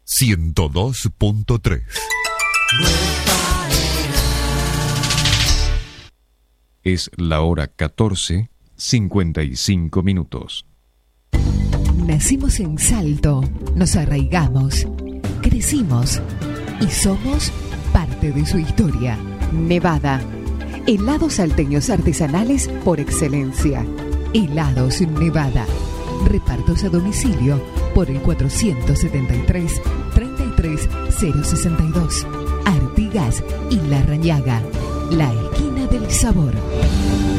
102.3. Es la hora 14:55. Nacimos en Salto, nos arraigamos, crecimos y somos parte de su historia. Nevada, helados salteños artesanales por excelencia. Helados Nevada, repartos a domicilio por el 473-33062. Artigas y La Rañaga, la esquina del sabor.